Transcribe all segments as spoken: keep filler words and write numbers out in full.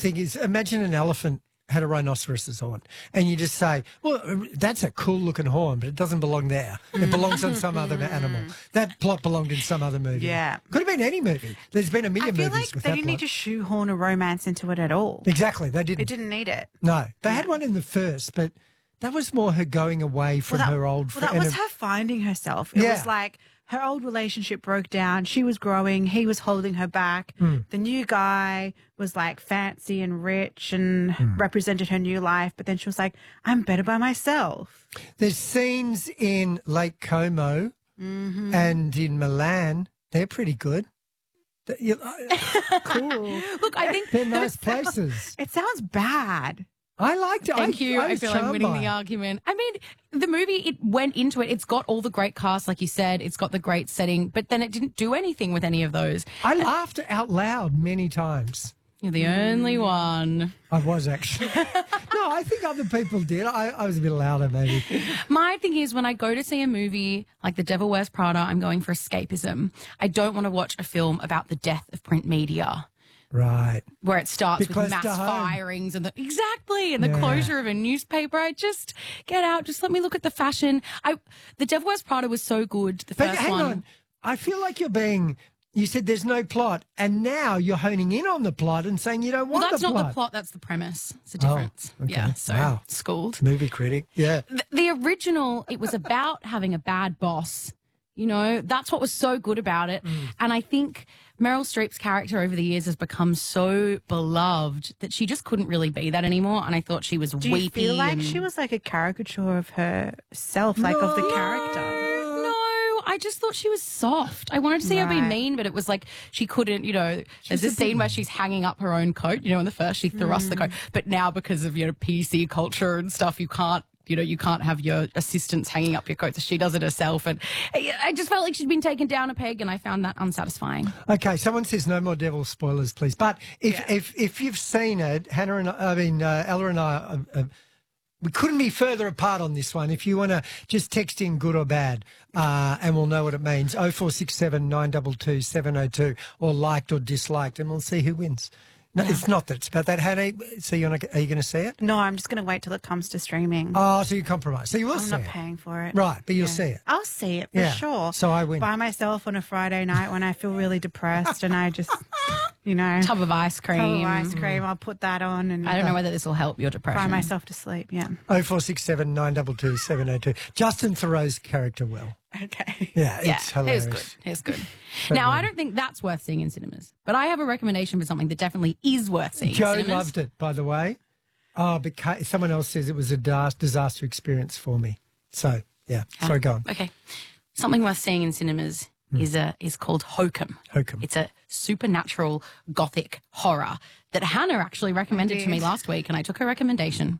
thing is, imagine an elephant had a rhinoceros's horn, and you just say, well, that's a cool-looking horn, but it doesn't belong there. It belongs on some other animal. That plot belonged in some other movie. Yeah. Could have been any movie. There's been a million I feel movies like with they that didn't plot. need to shoehorn a romance into it at all. Exactly, they didn't. It didn't need it. No, they had one in the first, but that was more her going away from Well, that, her old well, that friend. was her finding herself. It Yeah. was like her old relationship broke down. She was growing. He was holding her back. Mm. The new guy was like fancy and rich and Mm. represented her new life. But then she was like, I'm better by myself. There's scenes in Lake Como Mm-hmm. and in Milan. They're pretty good. Th- you- uh, cool. Look, I think They're nice places. It sounds bad. I liked it. Thank I, you. I, I, was feel I'm charmed winning by the it. argument. I mean, the movie, it went into it. It's got all the great cast, like you said. It's got the great setting, but then it didn't do anything with any of those. I laughed out loud many times. You're the only one. I was actually. No, I think other people did. I, I was a bit louder, maybe. My thing is, when I go to see a movie like The Devil Wears Prada, I'm going for escapism. I don't want to watch a film about the death of print media, Right. where it starts Be close with mass to home. firings and the exactly and the Yeah. closure of a newspaper. I just get out. Just let me look at the fashion. I The Devil Wears Prada was so good. The But first hang one. on. I feel like you're being. You said there's no plot, and now you're honing in on the plot and saying you don't Well, want that's the not plot. the plot. That's the premise. It's a Oh, difference. okay. Yeah. So Wow. schooled. Movie critic. Yeah. The, the original, it was about having a bad boss. You know, that's what was so good about it. Mm. And I think Meryl Streep's character over the years has become so beloved that she just couldn't really be that anymore. And I thought she was Do you weepy. feel like and- she was like a caricature of herself, like of the character? No, I just thought she was soft. I wanted to see her be Right. mean, but it was like she couldn't, you know, there's this scene where she's hanging up her own coat. You know, in the first she thrusts the Mm. coat. But now because of, you know, P C culture and stuff, you can't, you know, you can't have your assistants hanging up your coat. So she does it herself. And I I just felt like she'd been taken down a peg and I found that unsatisfying. Okay, someone says no more devil spoilers, please. But if if if you've seen it, Hannah and I, I mean uh, Ella and I, uh, uh, we couldn't be further apart on this one. If you want to just text in good or bad, uh, and we'll know what it means. Oh four six seven nine two two seven oh two, or liked or disliked, and we'll see who wins. No, it's not that. It's about that. Hannah, so you're not, are you going to see it? No, I'm just going to wait till it comes to streaming. Oh, so you compromise. So you will I'm see not it. paying for it. Right, but you'll Yeah. see it. I'll see it for Yeah, sure. so I win. By myself on a Friday night when I feel really depressed and I just, you know, Tub of ice cream. tub of ice cream. I'll put that on and I don't know whether this will help your depression. cry myself to sleep. Yeah. Oh four six seven nine two two seven oh two. Justin Thoreau's character well. Okay. Yeah, Yeah, it's it hilarious. was good. It was good. Now, I don't think that's worth seeing in cinemas, but I have a recommendation for something that definitely is worth seeing Joe in cinemas. loved it, by the way. Oh, but Ka- someone else says it was a dis- disaster experience for me. So, yeah. Sorry, go on. Okay. Something worth seeing in cinemas is a is called Hokum. Hokum. It's a supernatural gothic horror that Hannah actually recommended to me last week, and I took her recommendation.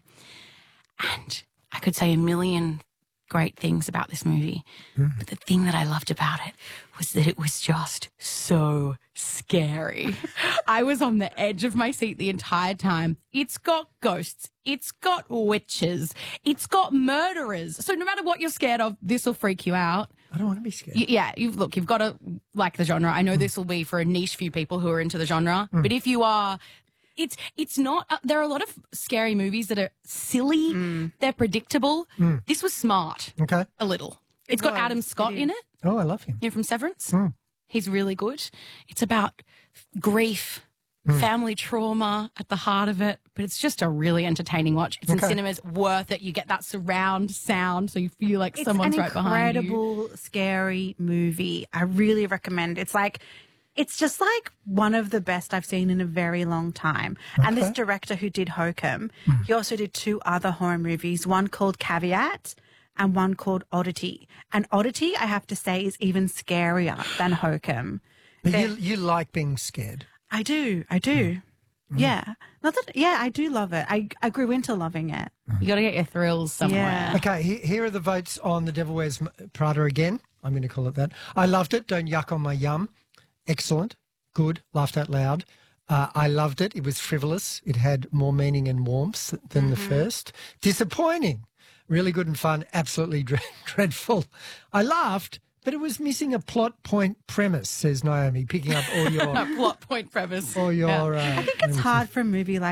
And I could say a million great things about this movie, but the thing that I loved about it was that it was just so scary. I was on the edge of my seat the entire time. It's got ghosts. It's got witches. It's got murderers. So no matter what you're scared of, this will freak you out. I don't want to be scared. Y- Yeah, you've, look, you've got to like the genre. I know this will be for a niche few people who are into the genre, but if you are, it's it's not. Uh, there are a lot of scary movies that are silly. They're predictable. This was smart, Okay. a little. It's got was. Adam Scott It in it. Oh, I love him. You know, from Severance. He's really good. It's about grief, family trauma at the heart of it, but it's just a really entertaining watch. It's in Okay. cinemas, worth it. You get that surround sound, so you feel like It's someone's an right behind you. incredible, scary movie. I really recommend it. It's like, it's just like one of the best I've seen in a very long time. And this director who did Hokum, he also did two other horror movies, one called Caveat and one called Oddity. And Oddity, I have to say, is even scarier than Hokum. But They're- you, you like being scared. I do. I do. Yeah. Not that, yeah, I do love it. I, I grew into loving it. You got to get your thrills somewhere. Yeah. Okay, he, here are the votes on The Devil Wears M- Prada again. I'm going to call it that. I loved it. Don't yuck on my yum. Excellent. Good. Laughed out loud. Uh, I loved it. It was frivolous. It had more meaning and warmth than the first. Disappointing. Really good and fun. Absolutely dre- dreadful. I laughed, but it was missing a plot point premise, says Naomi, picking up all your Plot point premise. all your. Yeah. Uh, I think it's hard for a movie like